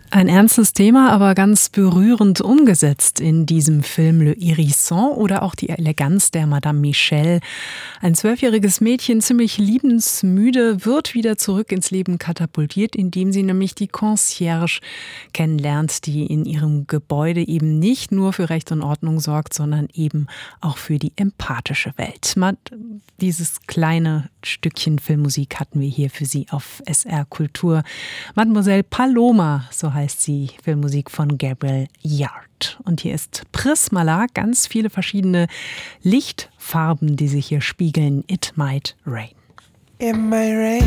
Ein ernstes Thema, aber ganz berührend umgesetzt in diesem Film Le Hérisson oder auch die Eleganz der Madame Michel. Ein 12-jähriges Mädchen, ziemlich liebensmüde, wird wieder zurück ins Leben katapultiert, indem sie nämlich die Concierge kennenlernt, die in ihrem Gebäude eben nicht nur für Recht und Ordnung sorgt, sondern eben auch für die empathische Welt. Dieses kleine Stückchen Filmmusik hatten wir hier für Sie auf SR Kultur. Mademoiselle Paloma, so heißt sie, Filmmusik von Gabriel Yard. Und hier ist Prismala, ganz viele verschiedene Lichtfarben, die sich hier spiegeln. It might rain. It might rain